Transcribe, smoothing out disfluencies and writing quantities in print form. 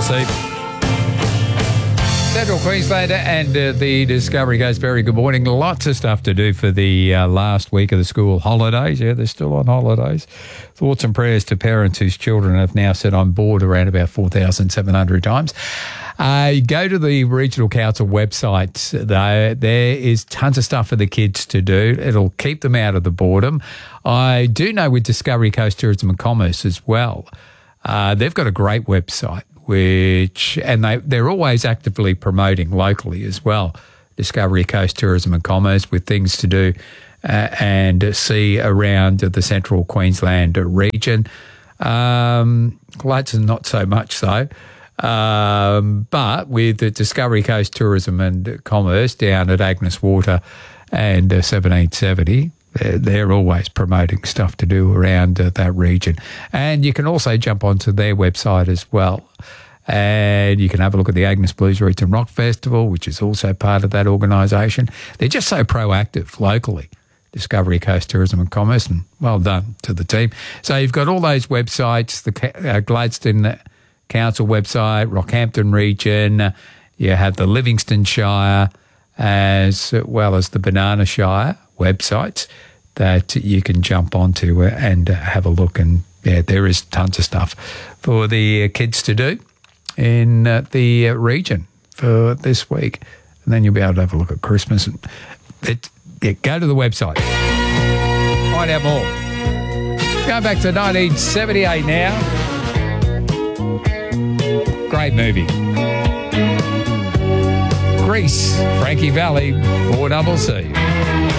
C. Central Queenslander and the Discovery Coast. Very good morning. Lots of stuff to do for the last week of the school holidays. Yeah, they're still on holidays. Thoughts and prayers to parents whose children have now set on board around about 4,700 times. Go to the Regional Council website. There is tons of stuff for the kids to do. It'll keep them out of the boredom. I do know with Discovery Coast Tourism and Commerce as well, they've got a great website, they're always actively promoting locally as well. Discovery Coast Tourism and Commerce, with things to do and see around the Central Queensland region. Gladstone, not so much so. But with the Discovery Coast Tourism and Commerce down at Agnes Water and 1770, they're always promoting stuff to do around that region. And you can also jump onto their website as well. And you can have a look at the Agnes Blues Roots and Rock Festival, which is also part of that organisation. They're just so proactive locally, Discovery Coast Tourism and Commerce, and well done to the team. So you've got all those websites, the Gladstone Council website, Rockhampton region, you have the Livingston Shire, as well as the Banana Shire websites that you can jump onto and have a look. And yeah, there is tons of stuff for the kids to do in the region for this week. And then you'll be able to have a look at Christmas. Go to the website. Find out more. Going back to 1978 now. Great movie. Grease, Frankie Valli, 4CC.